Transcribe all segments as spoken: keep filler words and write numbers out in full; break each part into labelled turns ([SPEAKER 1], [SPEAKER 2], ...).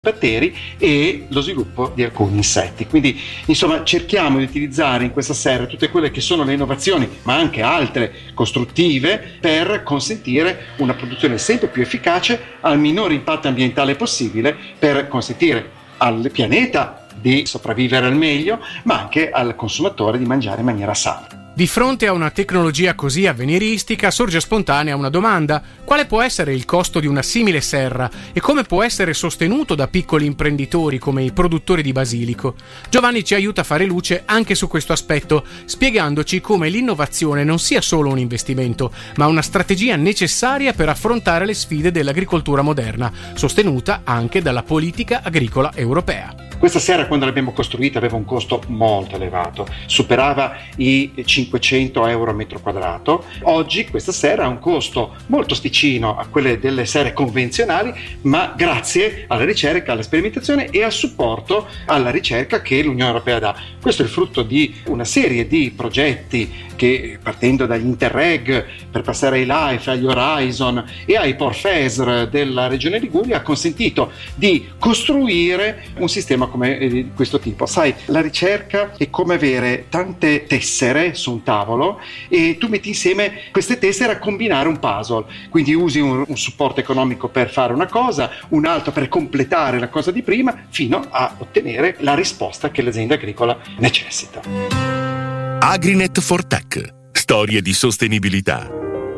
[SPEAKER 1] batteri e lo sviluppo di alcuni insetti. Quindi insomma cerchiamo di utilizzare in questa serra tutte quelle che sono le innovazioni, ma anche altre costruttive, per consentire una produzione sempre più efficace al minore impatto ambientale possibile, per consentire al pianeta di sopravvivere al meglio, ma anche al consumatore di mangiare in maniera sana.
[SPEAKER 2] Di fronte a una tecnologia così avveniristica sorge spontanea una domanda: quale può essere il costo di una simile serra e come può essere sostenuto da piccoli imprenditori come i produttori di basilico? Giovanni ci aiuta a fare luce anche su questo aspetto, spiegandoci come l'innovazione non sia solo un investimento, ma una strategia necessaria per affrontare le sfide dell'agricoltura moderna, sostenuta anche dalla politica agricola europea.
[SPEAKER 1] Questa serra, quando l'abbiamo costruita, aveva un costo molto elevato, superava i cinquecento euro a metro quadrato. Oggi questa serra ha un costo molto vicino a quelle delle serre convenzionali, ma grazie alla ricerca, alla sperimentazione e al supporto alla ricerca che l'Unione Europea dà. Questo è il frutto di una serie di progetti che, partendo dagli Interreg per passare ai LIFE, agli Horizon e ai Porfesr della Regione Liguria, ha consentito di costruire un sistema come di questo tipo. Sai, la ricerca è come avere tante tessere su un tavolo e tu metti insieme queste tessere a combinare un puzzle, quindi usi un, un supporto economico per fare una cosa, un altro per completare la cosa di prima, fino a ottenere la risposta che l'azienda agricola necessita.
[SPEAKER 3] Agrinet for Tech. Storie di sostenibilità.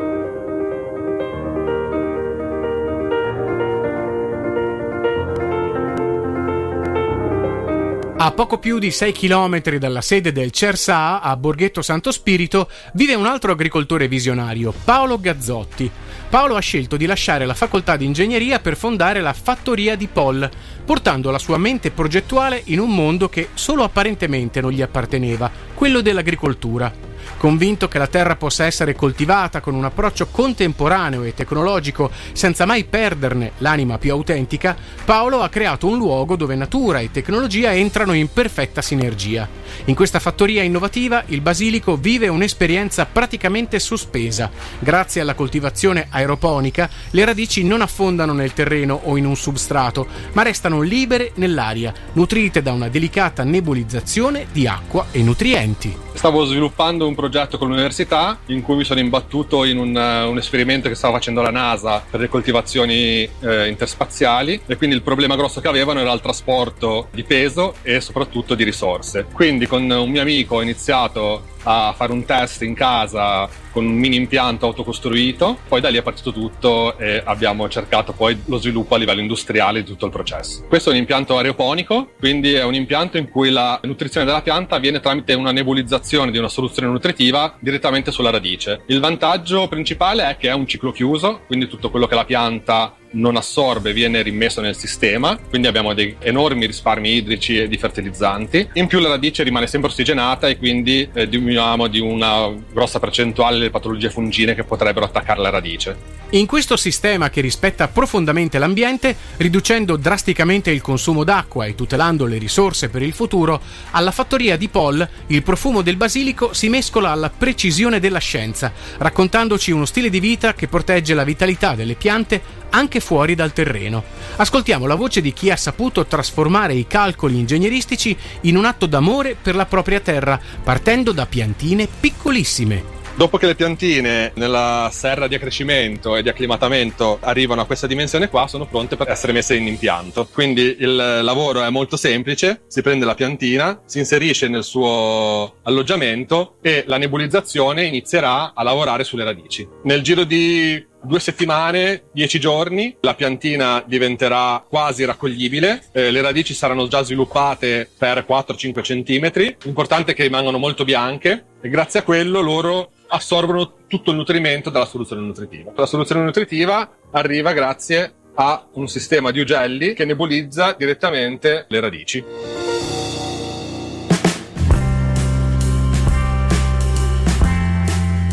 [SPEAKER 2] A poco più di sei chilometri dalla sede del CERSA, a Borghetto Santo Spirito, vive un altro agricoltore visionario, Paolo Gazzotti. Paolo ha scelto di lasciare la facoltà di ingegneria per fondare la fattoria di Pol, portando la sua mente progettuale in un mondo che solo apparentemente non gli apparteneva, quello dell'agricoltura. Convinto che la terra possa essere coltivata con un approccio contemporaneo e tecnologico senza mai perderne l'anima più autentica, Paolo ha creato un luogo dove natura e tecnologia entrano in perfetta sinergia. In questa fattoria innovativa il basilico vive un'esperienza praticamente sospesa. Grazie alla coltivazione aeroponica, le radici non affondano nel terreno o in un substrato, ma restano libere nell'aria, nutrite da una delicata nebulizzazione di acqua e nutrienti.
[SPEAKER 4] Stavo sviluppando un progetto con l'università in cui mi sono imbattuto in un, un esperimento che stava facendo la NASA per le coltivazioni eh, interspaziali, e quindi il problema grosso che avevano era il trasporto di peso e soprattutto di risorse. Quindi con un mio amico ho iniziato a fare un test in casa con un mini impianto autocostruito, poi da lì è partito tutto e abbiamo cercato poi lo sviluppo a livello industriale di tutto il processo. Questo è un impianto aeroponico, quindi è un impianto in cui la nutrizione della pianta avviene tramite una nebulizzazione di una soluzione nutritiva direttamente sulla radice. Il vantaggio principale è che è un ciclo chiuso, quindi tutto quello che la pianta non assorbe viene rimesso nel sistema, quindi abbiamo dei enormi risparmi idrici e di fertilizzanti. In più la radice rimane sempre ossigenata e quindi eh, diminuiamo di una grossa percentuale le patologie fungine che potrebbero attaccare la radice.
[SPEAKER 2] In questo sistema che rispetta profondamente l'ambiente, riducendo drasticamente il consumo d'acqua e tutelando le risorse per il futuro, alla fattoria di Pol il profumo del basilico si mescola alla precisione della scienza, raccontandoci uno stile di vita che protegge la vitalità delle piante anche fuori dal terreno. Ascoltiamo la voce di chi ha saputo trasformare i calcoli ingegneristici in un atto d'amore per la propria terra, partendo da piantine piccolissime.
[SPEAKER 4] Dopo che le piantine nella serra di accrescimento e di acclimatamento arrivano a questa dimensione qua, sono pronte per essere messe in impianto. Quindi il lavoro è molto semplice: si prende la piantina, si inserisce nel suo alloggiamento e la nebulizzazione inizierà a lavorare sulle radici. Nel giro di due settimane, dieci giorni, la piantina diventerà quasi raccoglibile, eh, le radici saranno già sviluppate per quattro cinque centimetri, l'importante è che rimangano molto bianche e grazie a quello loro assorbono tutto il nutrimento dalla soluzione nutritiva. La soluzione nutritiva arriva grazie a un sistema di ugelli che nebulizza direttamente le radici.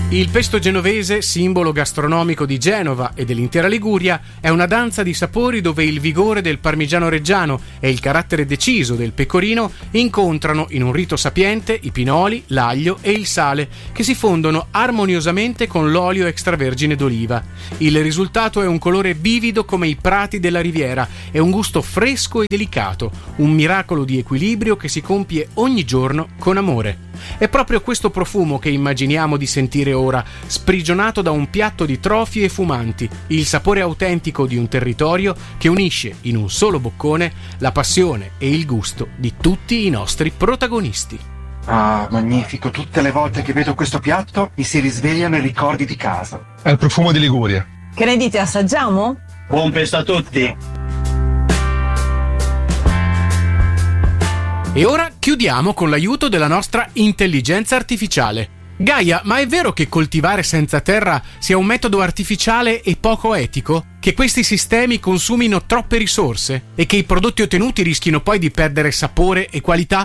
[SPEAKER 2] Il pesto genovese, simbolo gastronomico di Genova e dell'intera Liguria, è una danza di sapori dove il vigore del parmigiano reggiano e il carattere deciso del pecorino incontrano in un rito sapiente i pinoli, l'aglio e il sale, che si fondono armoniosamente con l'olio extravergine d'oliva. Il risultato è un colore vivido come i prati della Riviera e un gusto fresco e delicato, un miracolo di equilibrio che si compie ogni giorno con amore. È proprio questo profumo che immaginiamo di sentire ora, sprigionato da un piatto di trofie e fumanti, il sapore autentico di un territorio che unisce in un solo boccone la passione e il gusto di tutti i nostri protagonisti.
[SPEAKER 1] Ah, magnifico! Tutte le volte che vedo questo piatto mi si risvegliano i ricordi di casa.
[SPEAKER 4] È il profumo di Liguria.
[SPEAKER 5] Che ne dite, assaggiamo?
[SPEAKER 6] Buon pesto a tutti!
[SPEAKER 2] E ora chiudiamo con l'aiuto della nostra intelligenza artificiale. Gaia, ma è vero che coltivare senza terra sia un metodo artificiale e poco etico? Che questi sistemi consumino troppe risorse? E che i prodotti ottenuti rischino poi di perdere sapore e qualità?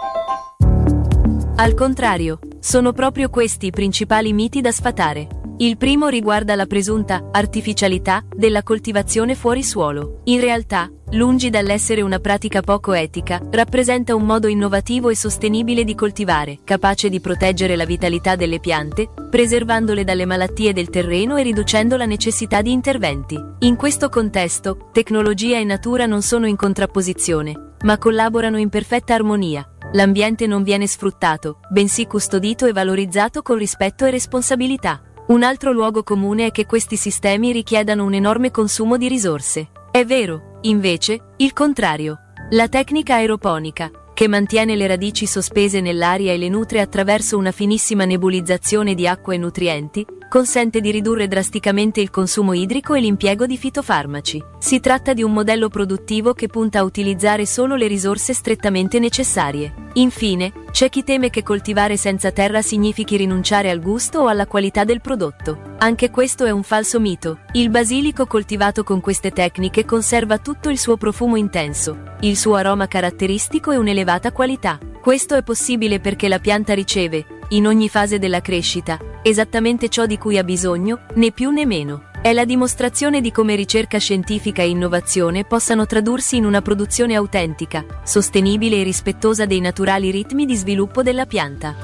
[SPEAKER 7] Al contrario, sono proprio questi i principali miti da sfatare. Il primo riguarda la presunta artificialità della coltivazione fuori suolo. In realtà, lungi dall'essere una pratica poco etica, rappresenta un modo innovativo e sostenibile di coltivare, capace di proteggere la vitalità delle piante, preservandole dalle malattie del terreno e riducendo la necessità di interventi. In questo contesto, tecnologia e natura non sono in contrapposizione, ma collaborano in perfetta armonia. L'ambiente non viene sfruttato, bensì custodito e valorizzato con rispetto e responsabilità. Un altro luogo comune è che questi sistemi richiedano un enorme consumo di risorse. È vero, invece, il contrario. La tecnica aeroponica, che mantiene le radici sospese nell'aria e le nutre attraverso una finissima nebulizzazione di acqua e nutrienti, consente di ridurre drasticamente il consumo idrico e l'impiego di fitofarmaci. Si tratta di un modello produttivo che punta a utilizzare solo le risorse strettamente necessarie. Infine, c'è chi teme che coltivare senza terra significhi rinunciare al gusto o alla qualità del prodotto. Anche questo è un falso mito. Il basilico coltivato con queste tecniche conserva tutto il suo profumo intenso, il suo aroma caratteristico e un'elevata qualità. Questo è possibile perché la pianta riceve, in ogni fase della crescita, esattamente ciò di cui ha bisogno, né più né meno. È la dimostrazione di come ricerca scientifica e innovazione possano tradursi in una produzione autentica, sostenibile e rispettosa dei naturali ritmi di sviluppo della pianta.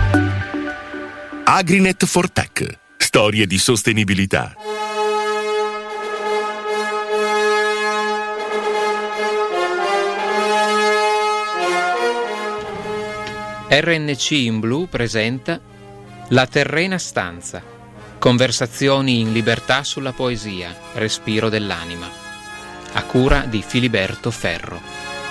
[SPEAKER 3] Agrinet for Tech. Storie di sostenibilità.
[SPEAKER 8] R N C in blu presenta La terrena stanza. Conversazioni in libertà sulla poesia, respiro dell'anima. A cura di Filiberto Ferro.